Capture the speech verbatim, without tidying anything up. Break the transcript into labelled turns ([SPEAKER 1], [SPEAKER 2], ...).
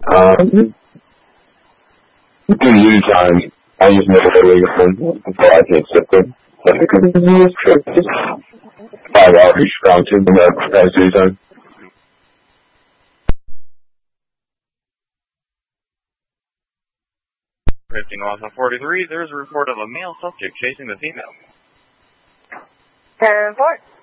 [SPEAKER 1] Um, due to time, I just never got away with them before I can accept them. But because of the years, five hours round to the next as due time.
[SPEAKER 2] Drifting off on forty-three, there's a report of a male subject chasing the female.
[SPEAKER 3] Ten four.